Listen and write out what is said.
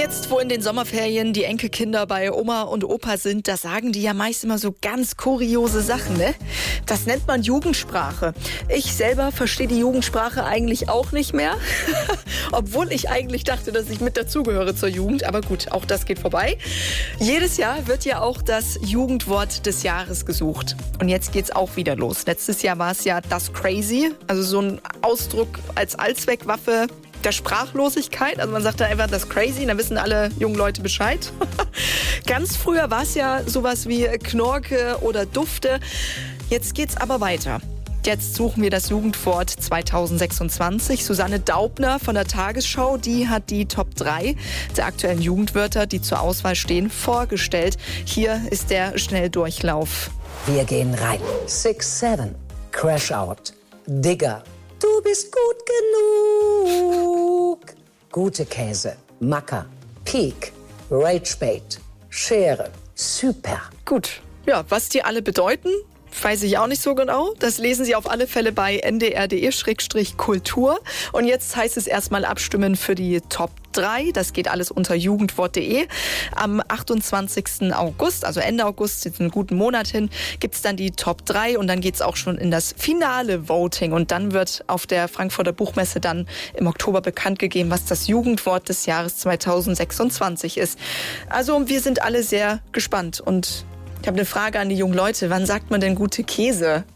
Jetzt, wo in den Sommerferien die Enkelkinder bei Oma und Opa sind, da sagen die ja meist immer so ganz kuriose Sachen, ne? Das nennt man Jugendsprache. Ich selber verstehe die Jugendsprache eigentlich auch nicht mehr. Obwohl ich eigentlich dachte, dass ich mit dazugehöre zur Jugend. Aber gut, auch das geht vorbei. Jedes Jahr wird ja auch das Jugendwort des Jahres gesucht. Und jetzt geht's auch wieder los. Letztes Jahr war es ja das Crazy. Also so ein Ausdruck als Allzweckwaffe der Sprachlosigkeit. Also man sagt da einfach das Crazy, dann wissen alle jungen Leute Bescheid. Ganz früher war es ja sowas wie Knorke oder Dufte. Jetzt geht's aber weiter. Jetzt suchen wir das Jugendwort 2026. Susanne Daubner von der Tagesschau, die hat die Top 3 der aktuellen Jugendwörter, die zur Auswahl stehen, vorgestellt. Hier ist der Schnelldurchlauf. Wir gehen rein. 6-7, Crash Out, Digger, du bist gut genug. Gute Käse, Macker, Peak, Ragebait, Schere, Super. Gut, ja, was die alle bedeuten, weiß ich auch nicht so genau. Das lesen Sie auf alle Fälle bei ndr.de/kultur. Und jetzt heißt es erstmal abstimmen für die Top 3. Das geht alles unter jugendwort.de. Am 28. August, also Ende August, jetzt einen guten Monat hin, gibt es dann die Top 3 und dann geht es auch schon in das finale Voting. Und dann wird auf der Frankfurter Buchmesse dann im Oktober bekannt gegeben, was das Jugendwort des Jahres 2026 ist. Also wir sind alle sehr gespannt und ich habe eine Frage an die jungen Leute. Wann sagt man denn gute Käse?